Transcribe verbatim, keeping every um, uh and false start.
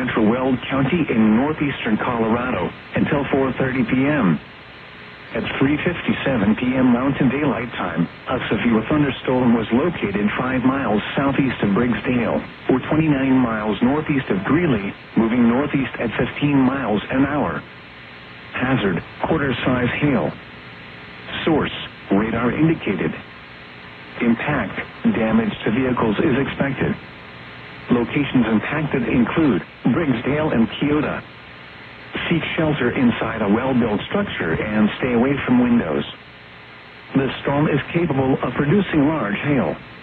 central Weld County in northeastern Colorado until four thirty p.m. At three fifty-seven p.m. Mountain Daylight Time, a severe thunderstorm was located five miles southeast of Briggsdale, or twenty-nine miles northeast of Greeley, moving northeast at fifteen miles an hour. Hazard, quarter-size hail. Source, radar indicated. Impact, damage to vehicles is expected. Locations impacted include Briggsdale and Keota. Seek shelter inside a well-built structure and stay away from windows. This storm is capable of producing large hail.